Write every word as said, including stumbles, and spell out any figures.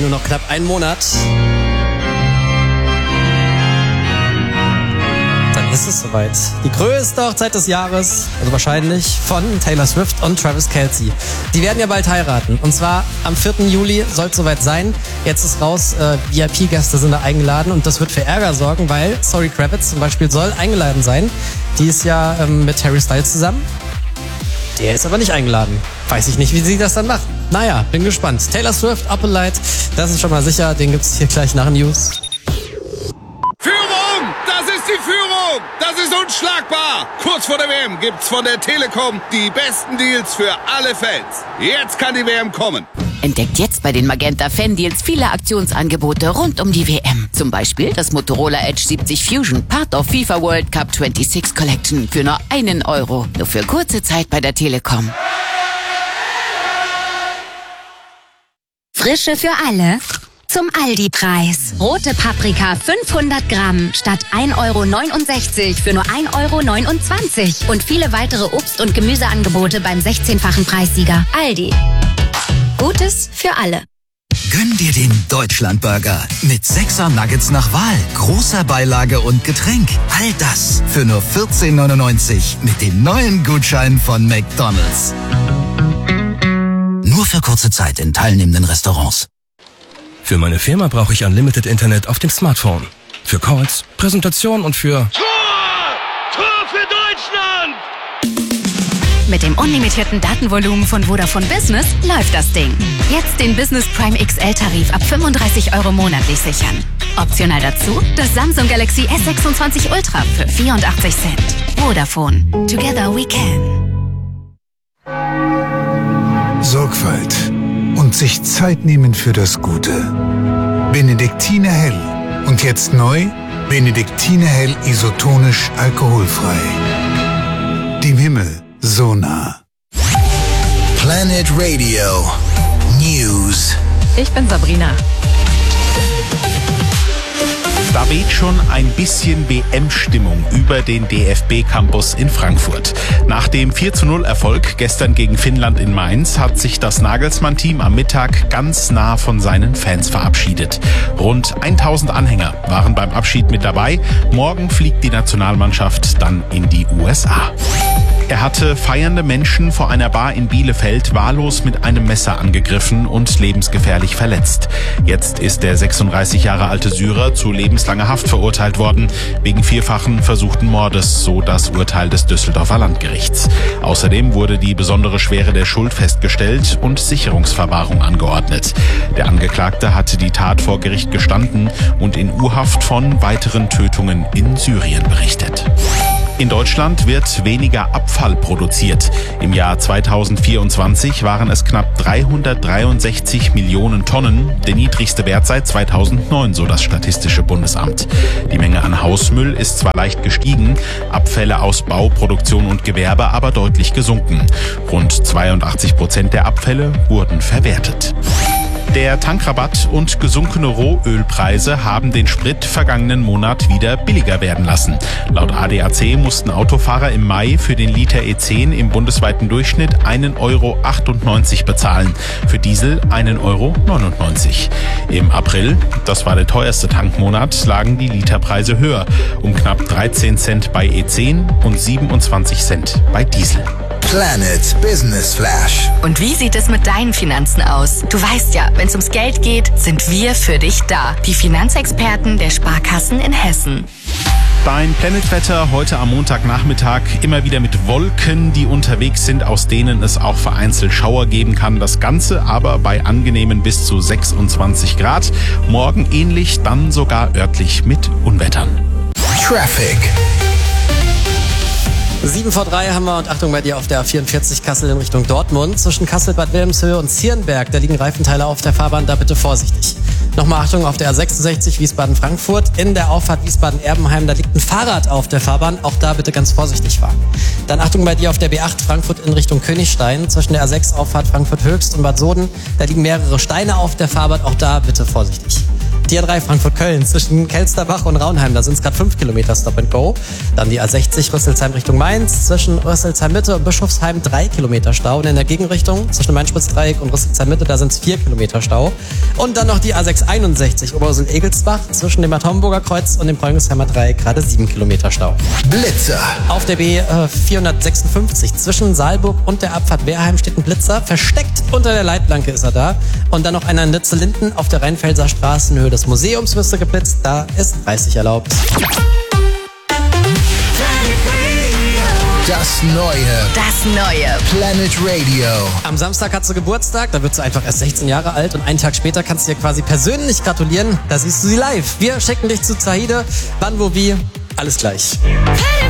nur noch knapp einen Monat. Dann ist es soweit. Die größte Hochzeit des Jahres, also wahrscheinlich von Taylor Swift und Travis Kelce. Die werden ja bald heiraten. Und zwar am vierten Juli soll es soweit sein. Jetzt ist raus, äh, V I P-Gäste sind da eingeladen und das wird für Ärger sorgen, weil Zoe Kravitz zum Beispiel soll eingeladen sein. Die ist ja ähm, mit Harry Styles zusammen. Der ist aber nicht eingeladen. Weiß ich nicht, wie sie das dann macht. Naja, bin gespannt. Taylor Swift, Up and Light, das ist schon mal sicher. Den gibt's hier gleich nach News. Führung! Das ist die Führung! Das ist unschlagbar! Kurz vor der W M gibt's von der Telekom die besten Deals für alle Fans. Jetzt kann die W M kommen. Entdeckt jetzt bei den Magenta Fan Deals viele Aktionsangebote rund um die W M. Zum Beispiel das Motorola Edge siebzig Fusion, Part of FIFA World Cup sechsundzwanzig Collection für nur einen Euro. Nur für kurze Zeit bei der Telekom. Frische für alle zum Aldi-Preis. Rote Paprika fünfhundert Gramm statt ein Euro neunundsechzig für nur ein Euro neunundzwanzig. Und viele weitere Obst- und Gemüseangebote beim sechzehnfachen Preissieger. Aldi. Gutes für alle. Gönn dir den Deutschlandburger mit sechser Nuggets nach Wahl, großer Beilage und Getränk. All das für nur vierzehn neunundneunzig mit dem neuen Gutschein von McDonald's. Nur für kurze Zeit in teilnehmenden Restaurants. Für meine Firma brauche ich Unlimited Internet auf dem Smartphone. Für Calls, Präsentation und für... Tor! Tor für Deutschland! Mit dem unlimitierten Datenvolumen von Vodafone Business läuft das Ding. Jetzt den Business Prime X L-Tarif ab fünfunddreißig Euro monatlich sichern. Optional dazu das Samsung Galaxy S sechsundzwanzig Ultra für vierundachtzig Cent. Vodafone. Together we can. Sorgfalt und sich Zeit nehmen für das Gute. Benediktiner Hell. Und jetzt neu, Benediktiner Hell isotonisch alkoholfrei. Dem Himmel so nah. Planet Radio News. Ich bin Sabrina. Da weht schon ein bisschen W M-Stimmung über den D F B-Campus in Frankfurt. Nach dem vier zu null Erfolg gestern gegen Finnland in Mainz hat sich das Nagelsmann-Team am Mittag ganz nah von seinen Fans verabschiedet. Rund tausend Anhänger waren beim Abschied mit dabei. Morgen fliegt die Nationalmannschaft dann in die U S A. Er hatte feiernde Menschen vor einer Bar in Bielefeld wahllos mit einem Messer angegriffen und lebensgefährlich verletzt. Jetzt ist der sechsunddreißig Jahre alte Syrer zu lebenslanger Haft verurteilt worden, wegen vierfachen versuchten Mordes, so das Urteil des Düsseldorfer Landgerichts. Außerdem wurde die besondere Schwere der Schuld festgestellt und Sicherungsverwahrung angeordnet. Der Angeklagte hatte die Tat vor Gericht gestanden und in U-Haft von weiteren Tötungen in Syrien berichtet. In Deutschland wird weniger Abfall produziert. Im Jahr zweitausendvierundzwanzig waren es knapp dreihundertdreiundsechzig Millionen Tonnen, der niedrigste Wert seit zweitausendneun, so das Statistische Bundesamt. Die Menge an Hausmüll ist zwar leicht gestiegen, Abfälle aus Bau, Produktion und Gewerbe aber deutlich gesunken. Rund zweiundachtzig Prozent der Abfälle wurden verwertet. Der Tankrabatt und gesunkene Rohölpreise haben den Sprit vergangenen Monat wieder billiger werden lassen. Laut A D A C mussten Autofahrer im Mai für den Liter E zehn im bundesweiten Durchschnitt einen Euro achtundneunzig bezahlen, für Diesel einen Euro neunundneunzig. Im April, das war der teuerste Tankmonat, lagen die Literpreise höher, um knapp dreizehn Cent bei E zehn und siebenundzwanzig Cent bei Diesel. Planet Business Flash. Und wie sieht es mit deinen Finanzen aus? Du weißt ja, wenn es ums Geld geht, sind wir für dich da. Die Finanzexperten der Sparkassen in Hessen. Dein Planetwetter heute am Montagnachmittag immer wieder mit Wolken, die unterwegs sind, aus denen es auch vereinzelt Schauer geben kann. Das Ganze aber bei angenehmen bis zu sechsundzwanzig Grad. Morgen ähnlich, dann sogar örtlich mit Unwettern. Traffic. sieben vor drei haben wir und Achtung bei dir auf der A vierundvierzig Kassel in Richtung Dortmund. Zwischen Kassel, Bad Wilhelmshöhe und Zierenberg, da liegen Reifenteile auf der Fahrbahn, da bitte vorsichtig. Nochmal Achtung auf der A sechsundsechzig Wiesbaden-Frankfurt. In der Auffahrt Wiesbaden-Erbenheim, da liegt ein Fahrrad auf der Fahrbahn, auch da bitte ganz vorsichtig fahren. Dann Achtung bei dir auf der B acht Frankfurt in Richtung Königstein. Zwischen der A sechs Auffahrt Frankfurt-Höchst und Bad Soden, da liegen mehrere Steine auf der Fahrbahn, auch da bitte vorsichtig. Die A drei Frankfurt-Köln zwischen Kelsterbach und Raunheim, da sind es gerade fünf Kilometer Stop and Go. Dann die A sechzig Rüsselsheim Richtung Mainz, zwischen Rüsselsheim Mitte und Bischofsheim drei Kilometer Stau. Und in der Gegenrichtung zwischen Main-Spitz-Dreieck und Rüsselsheim Mitte, da sind es vier Kilometer Stau. Und dann noch die A sechshunderteinundsechzig Oberursel-Egelsbach zwischen dem Bad Homburger Kreuz und dem Preungelsheimer Dreieck, gerade sieben Kilometer Stau. Blitzer. Auf der B äh, vierhundertsechsundfünfzig zwischen Saalburg und der Abfahrt Wehrheim steht ein Blitzer. Versteckt unter der Leitplanke ist er da. Und dann noch einer in Nitze-Linden auf der Rheinfelser Straßenhöhe des Museums wirst du geblitzt. Da ist dreißig erlaubt. Das Neue. Das Neue. Planet Radio. Am Samstag hat sie Geburtstag, da wird sie einfach erst sechzehn Jahre alt und einen Tag später kannst du ihr quasi persönlich gratulieren. Da siehst du sie live. Wir schicken dich zu Zahide. Wann, wo, wie, alles gleich. Planet